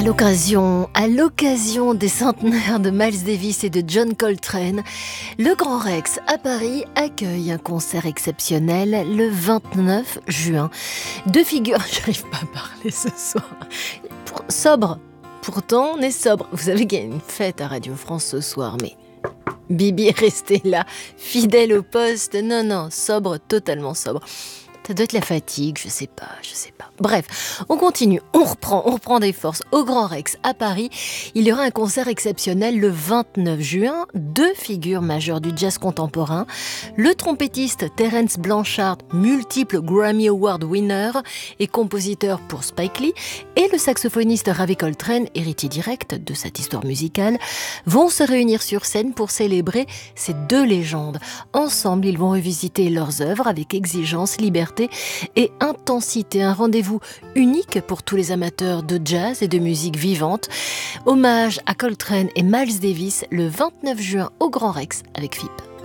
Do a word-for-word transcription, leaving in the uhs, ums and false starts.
l'occasion, à l'occasion des centenaires de Miles Davis et de John Coltrane, le Grand Rex à Paris accueille un concert exceptionnel le vingt-neuf juin. Deux figures, j'arrive pas à parler ce soir, Pour, sobre, pourtant on est sobre. Vous savez qu'il y a une fête à Radio France ce soir, mais Bibi est resté là, fidèle au poste, non non, sobre, totalement sobre. Ça doit être la fatigue, je sais pas, je sais pas. Bref, on continue, on reprend, on reprend des forces. Au Grand Rex, à Paris, il y aura un concert exceptionnel le vingt-neuf juin. Deux figures majeures du jazz contemporain. Le trompettiste Terence Blanchard, multiple Grammy Award winner et compositeur pour Spike Lee, et le saxophoniste Ravi Coltrane, héritier direct de cette histoire musicale, vont se réunir sur scène pour célébrer ces deux légendes. Ensemble, ils vont revisiter leurs œuvres avec exigence, liberté et intensité. Un rendez-vous unique pour tous les amateurs de jazz et de musique vivante. Hommage à Coltrane et Miles Davis le vingt-neuf juin au Grand Rex avec F I P.